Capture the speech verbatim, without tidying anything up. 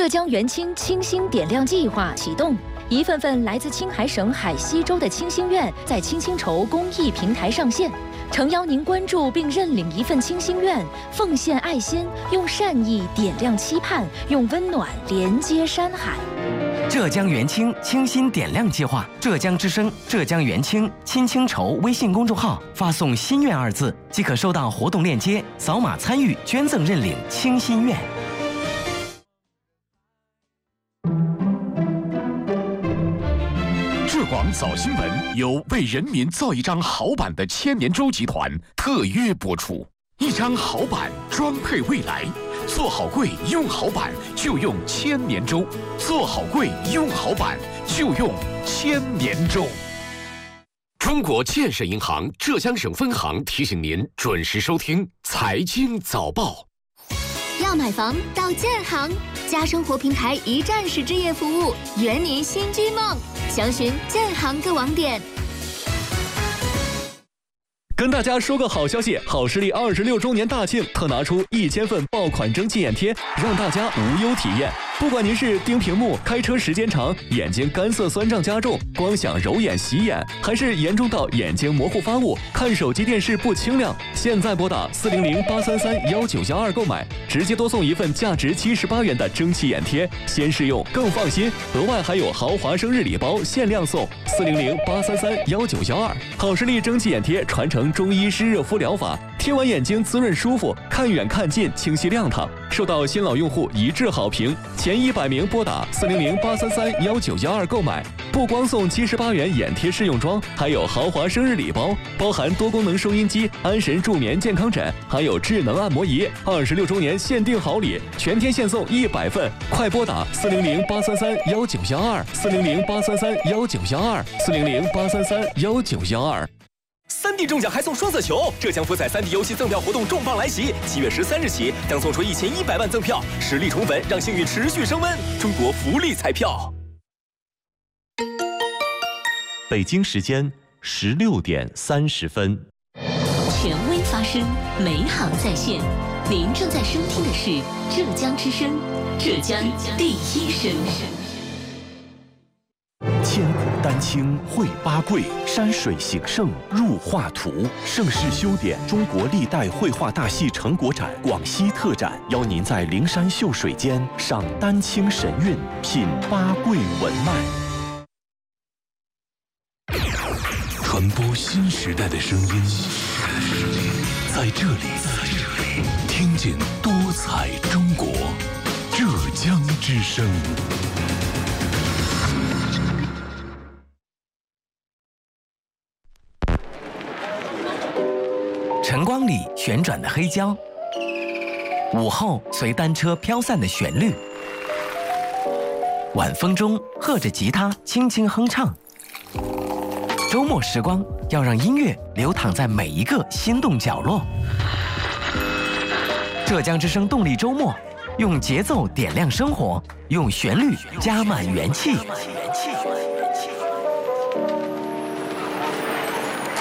浙江元清清新点亮计划启动，一份份来自青海省海西州的清心愿在青青筹公益平台上线。诚邀您关注并认领一份清心愿，奉献爱心，用善意点亮期盼，用温暖连接山海。 浙江元清清新点亮计划，浙江之声、浙江元清青青筹微信公众号发送“心愿”二字，即可收到活动链接，扫码参与捐赠认领清心愿。 浙广早新闻由为人民造一张好版的千年舟集团特约播出，一张好版装配未来。做好柜用好版就用千年舟，做好柜用好版就用千年舟。中国建设银行浙江省分行提醒您准时收听财经早报。 要买房到建行，家生活平台一站式置业服务，圆您新居梦。详询建行各网点。 跟大家说个好消息，好视力二十六周年大庆特拿出一千份爆款蒸汽眼贴，让大家无忧体验。不管您是盯屏幕、开车时间长、眼睛干涩酸胀加重、光想揉眼洗眼，还是严重到眼睛模糊发雾、看手机电视不清亮，现在拨打四零零八三三幺九幺二购买，直接多送一份价值七十八元的蒸汽眼贴，先试用更放心。额外还有豪华生日礼包限量送，四零零八三三幺九幺二。好视力蒸汽眼贴传承中医湿热敷疗法，贴完眼睛滋润舒服，看远看近清晰亮堂，受到新老用户一致好评。前一百名拨打四零零八三三幺九幺二购买，不光送七十八元眼贴试用装，还有豪华生日礼包，包含多功能收音机、安神助眠健康枕，还有智能按摩仪。二十六周年限定好礼，全天限送一百份，快拨打四零零八三三幺九幺二，四零零八三三幺九幺二，四零零八三三幺九幺二。 三 D 中奖还送双色球，浙江福彩三 D 游戏赠票活动重磅来袭，七月十三日起将送出一千一百万赠票，实力宠粉，让幸运持续升温。中国福利彩票。 北京时间十六点三十分。 权威发声，美好在线。您正在收听的是浙江之声，浙江第一声。 千古丹青绘八桂，山水形胜入画图。盛世修典中国历代绘画大戏成果展广西特展，邀您在灵山秀水间赏丹青神韵，品八桂文脉。 传播新时代的声音，在这里，听见多彩中国，浙江之声。 晨光里旋转的黑胶，午后随单车飘散的旋律，晚风中和着吉他轻轻哼唱。周末时光要让音乐流淌在每一个心动角落。浙江之声动力周末，用节奏点亮生活，用旋律加满元气。